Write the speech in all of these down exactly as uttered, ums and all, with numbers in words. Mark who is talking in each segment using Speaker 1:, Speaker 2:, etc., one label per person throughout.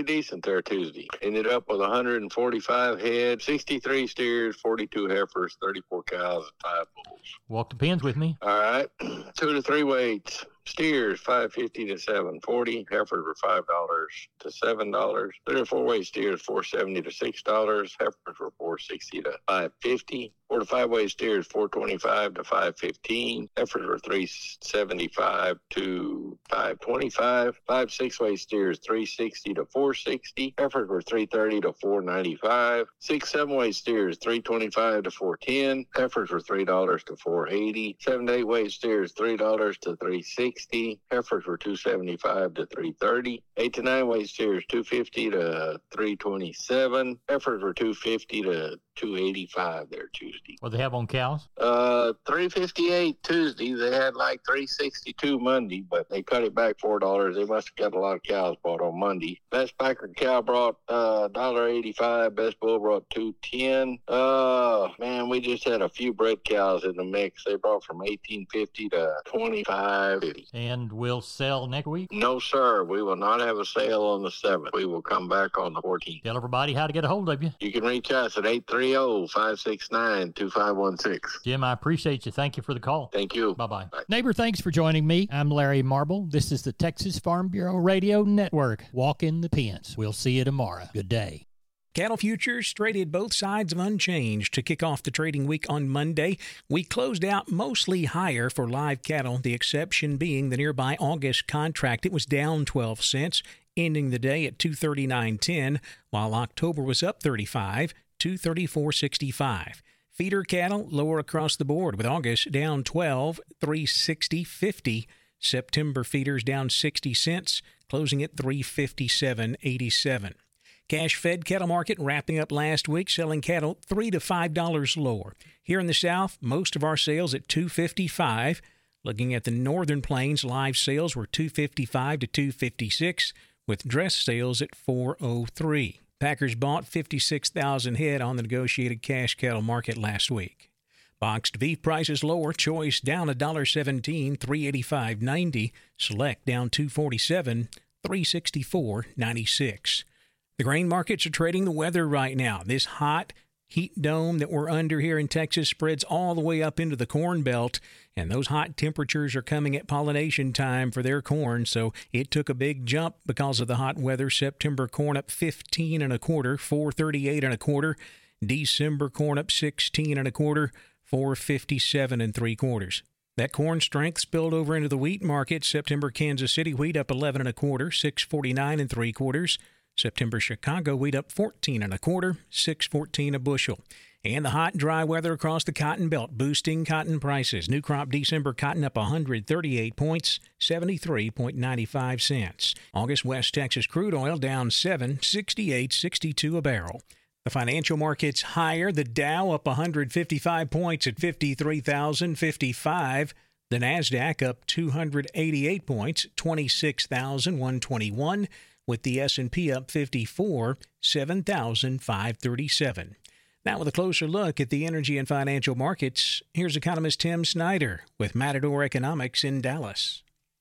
Speaker 1: decent there Tuesday. Ended up with one hundred forty-five head, sixty-three steers, forty-two heifers, thirty-four cows, and five bulls.
Speaker 2: Walk the pens with me.
Speaker 1: All right. Two to three weights. Steers five fifty to seven forty. Heifers were five dollars to seven dollars. Three or four weight steers four seventy to six dollars. Heifers were four sixty to five fifty. Four to five weight steers four twenty-five to five fifteen. Heifers were three seventy-five to five twenty-five. Five six weight steers three sixty to four sixty. Heifers were three thirty to four ninety-five. Six seven weight steers three twenty-five to four ten. Heifers were three dollars to four eighty. Seven to eight weight steers three dollars to three sixty. Heifers were two seventy-five to three thirty. Eight to nine weight steers two fifty to three twenty-seven. Heifers were two fifty to two eighty-five there Tuesday.
Speaker 2: What they have on cows?
Speaker 1: Uh, three fifty-eight Tuesday. They had like three sixty-two Monday, but they cut it back four dollars. They must have got a lot of cows bought on Monday. Best Packer cow brought uh one dollar eighty-five. Best bull brought two ten. Uh, man, we just had a few bred cows in the mix. They brought from eighteen fifty to twenty-five fifty.
Speaker 2: And will sell next week?
Speaker 1: No, sir. We will not have a sale on the seventh. We will come back on the fourteenth.
Speaker 2: Tell everybody how to get a hold of you.
Speaker 1: You can reach us at eight three zero, five six nine, two five one six.
Speaker 2: Jim, I appreciate you. Thank you for the call.
Speaker 1: Thank you.
Speaker 2: Bye-bye.
Speaker 1: Bye.
Speaker 2: Neighbor, thanks for joining me. I'm Larry Marble. This is the Texas Farm Bureau Radio Network. Walk in the pens. We'll see you tomorrow. Good day.
Speaker 3: Cattle futures traded both sides of unchanged to kick off the trading week on Monday. We closed out mostly higher for live cattle, the exception being the nearby August contract. It was down twelve cents, ending the day at two thirty-nine ten, while October was up thirty-five, two thirty-four sixty-five. Feeder cattle lower across the board, with August down twelve, three sixty fifty. September feeders down sixty cents, closing at three fifty-seven eighty-seven. Cash-fed cattle market wrapping up last week, selling cattle three to five dollars lower. Here in the South, most of our sales at two fifty-five. Looking at the Northern Plains, live sales were two fifty-five to two fifty-six, with dress sales at four oh three. Packers bought fifty-six thousand head on the negotiated cash cattle market last week. Boxed beef prices lower. Choice down one dollar seventeen, three eighty-five ninety. Select down two forty-seven, three sixty-four ninety-six. The grain markets are trading the weather right now. This hot heat dome that we're under here in Texas spreads all the way up into the Corn Belt, and those hot temperatures are coming at pollination time for their corn, so it took a big jump because of the hot weather. September corn up fifteen and a quarter, four thirty-eight and a quarter. December corn up sixteen and a quarter, four fifty-seven and three quarters. That corn strength spilled over into the wheat market. September Kansas City wheat up eleven and a quarter, six forty-nine and three quarters. September Chicago wheat up fourteen and a quarter, six fourteen a bushel. And the hot, dry weather across the cotton belt boosting cotton prices. New crop December cotton up one hundred thirty-eight points, seventy-three ninety-five cents. August West Texas crude oil down seven, sixty-eight sixty-two a barrel. The financial markets higher. The Dow up one hundred fifty-five points at fifty-three thousand fifty-five. The Nasdaq up two hundred eighty-eight points, twenty-six thousand one hundred twenty-one. With the S and P up fifty-four, seven thousand five hundred thirty-seven. Now with a closer look at the energy and financial markets, here's economist Tim Snyder with Matador Economics in Dallas.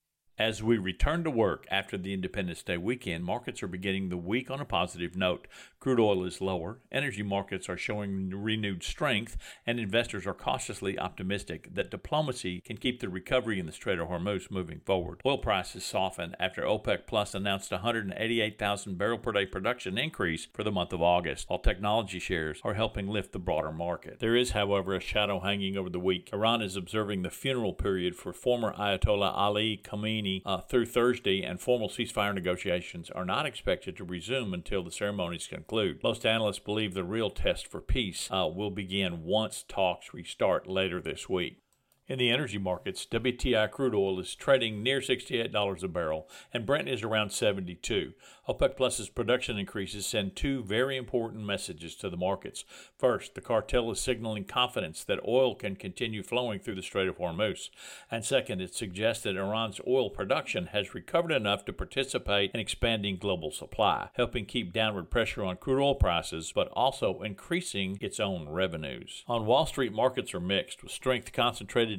Speaker 4: As we return to work after the Independence Day weekend, markets are beginning the week on a positive note. Crude oil is lower, energy markets are showing renewed strength, and investors are cautiously optimistic that diplomacy can keep the recovery in the Strait of Hormuz moving forward. Oil prices softened after OPEC Plus announced a one hundred eighty-eight thousand barrel per day production increase for the month of August, while technology shares are helping lift the broader market. There is, however, a shadow hanging over the week. Iran is observing the funeral period for former Ayatollah Ali Khamenei Uh, through Thursday, and formal ceasefire negotiations are not expected to resume until the ceremonies conclude. Most analysts believe the real test for peace uh, will begin once talks restart later this week. In the energy markets, W T I crude oil is trading near sixty-eight dollars a barrel, and Brent is around seventy-two dollars. OPEC Plus's production increases send two very important messages to the markets. First, the cartel is signaling confidence that oil can continue flowing through the Strait of Hormuz. And second, it suggests that Iran's oil production has recovered enough to participate in expanding global supply, helping keep downward pressure on crude oil prices, but also increasing its own revenues. On Wall Street, markets are mixed, with strength concentrated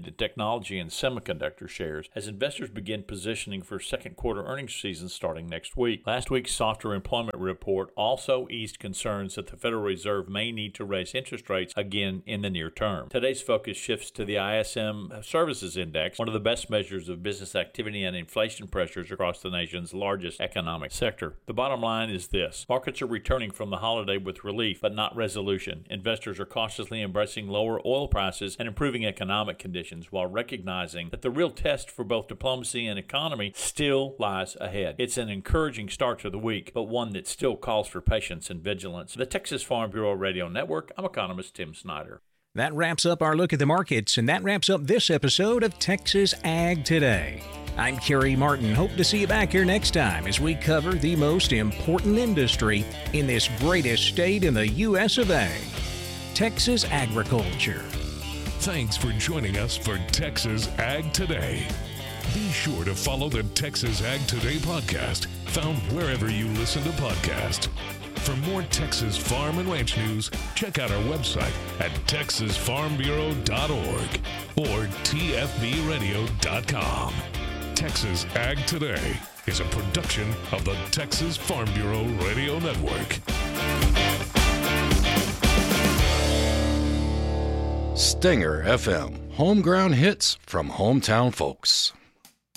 Speaker 4: lifted in technology and semiconductor shares as investors begin positioning for second quarter earnings season starting next week. Last week's softer employment report also eased concerns that the Federal Reserve may need to raise interest rates again in the near term. Today's focus shifts to the I S M Services Index, one of the best measures of business activity and inflation pressures across the nation's largest economic sector. The bottom line is this: markets are returning from the holiday with relief, but not resolution. Investors are cautiously embracing lower oil prices and improving economic conditions while recognizing that the real test for both diplomacy and economy still lies ahead. It's an encouraging start to the week, but one that still calls for patience and vigilance. The Texas Farm Bureau Radio Network, I'm economist Tim Snyder.
Speaker 3: That wraps up our look at the markets, and that wraps up this episode of Texas Ag Today. I'm Kerry Martin. Hope to see you back here next time as we cover the most important industry in this greatest state in the U S of A, Texas agriculture.
Speaker 5: Thanks for joining us for Texas Ag Today. Be sure to follow the Texas Ag Today podcast, found wherever you listen to podcasts. For more Texas farm and ranch news, check out our website at texas farm bureau dot org or t f b radio dot com. Texas Ag Today is a production of the Texas Farm Bureau Radio Network.
Speaker 6: Stinger F M, homegrown hits from hometown folks.